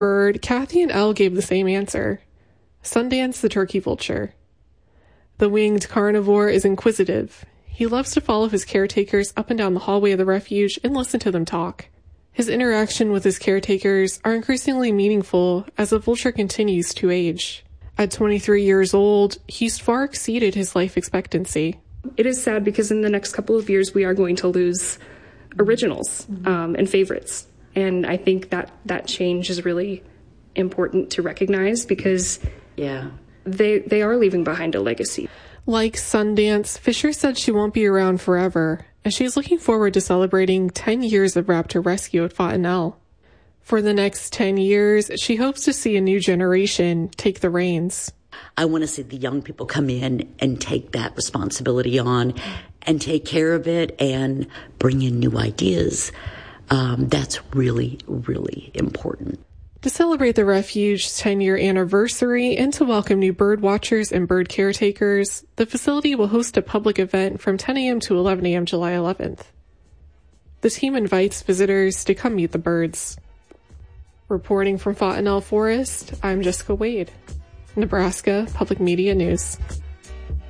Bird, Kathy and Elle gave the same answer. Sundance the turkey vulture. The winged carnivore is inquisitive. He loves to follow his caretakers up and down the hallway of the refuge and listen to them talk. His interaction with his caretakers are increasingly meaningful as the vulture continues to age. At 23 years old, he's far exceeded his life expectancy. It is sad because in the next couple of years, we are going to lose originals and favorites. And I think that change is really important to recognize because they are leaving behind a legacy. Like Sundance, Fisher said she won't be around forever, and she's looking forward to celebrating 10 years of raptor rescue at Fontenelle. For the next 10 years, she hopes to see a new generation take the reins. I want to see the young people come in and take that responsibility on and take care of it and bring in new ideas. That's really, really important. To celebrate the refuge's 10-year anniversary and to welcome new bird watchers and bird caretakers, the facility will host a public event from 10 a.m. to 11 a.m. July 11th. The team invites visitors to come meet the birds. Reporting from Fontenelle Forest, I'm Jessica Wade, Nebraska Public Media News.